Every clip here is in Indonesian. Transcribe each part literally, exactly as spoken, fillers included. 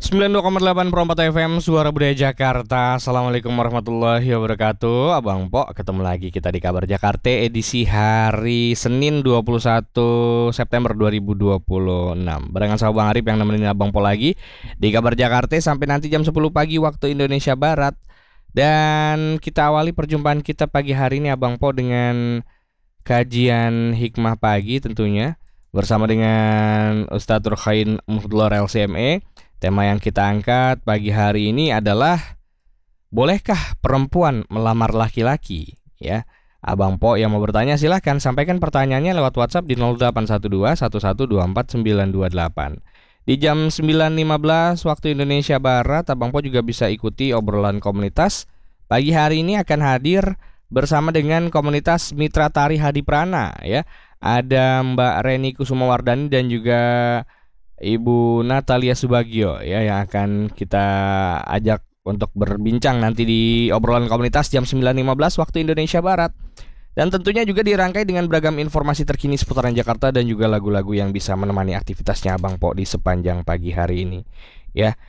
sembilan puluh dua koma delapan Perompak F M Suara Budaya Jakarta. Assalamualaikum warahmatullahi wabarakatuh. Abang Po, ketemu lagi kita di Kabar Jakarta edisi hari Senin dua puluh satu September dua ribu dua puluh enam. Barengan sama Bang Arif yang nemenin Abang Po lagi di Kabar Jakarta sampai nanti jam sepuluh pagi waktu Indonesia Barat. Dan kita awali perjumpaan kita pagi hari ini Abang Po dengan kajian hikmah pagi tentunya bersama dengan Ustadz Rukhain Muhdlor L C M E. Tema yang kita angkat pagi hari ini adalah bolehkah perempuan melamar laki-laki? Ya, Abang Po yang mau bertanya silahkan sampaikan pertanyaannya lewat WhatsApp di nol delapan satu dua satu satu dua empat sembilan dua delapan. Di jam sembilan lima belas waktu Indonesia Barat, Abang Po juga bisa ikuti obrolan komunitas. Pagi hari ini akan hadir bersama dengan komunitas Mitra Tari Hadiprana ya. Ada Mbak Reni Kusumawardani dan juga Ibu Natalia Subagio ya yang akan kita ajak untuk berbincang nanti di obrolan komunitas jam sembilan lima belas waktu Indonesia Barat. Dan tentunya juga dirangkai dengan beragam informasi terkini seputaran Jakarta dan juga lagu-lagu yang bisa menemani aktivitasnya Abang Po di sepanjang pagi hari ini ya.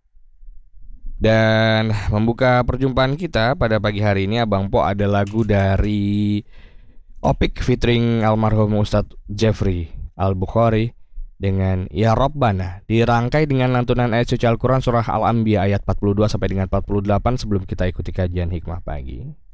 Dan membuka perjumpaan kita pada pagi hari ini Abang Po ada lagu dari Opik featuring almarhum Ustadz Jeffrey Al-Bukhari dengan Ya Robbana, dirangkai dengan lantunan ayat suci Al-Quran surah Al-Anbiya ayat empat puluh dua sampai dengan empat puluh delapan sebelum kita ikuti kajian hikmah pagi.